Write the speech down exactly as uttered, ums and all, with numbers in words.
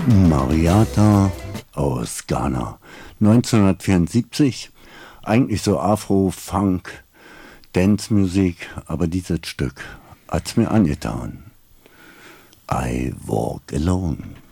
Mariata aus Ghana. neunzehnhundertvierundsiebzig, eigentlich so Afro, Funk, Dance-Musik, aber dieses Stück hat's mir angetan. I Walk Alone.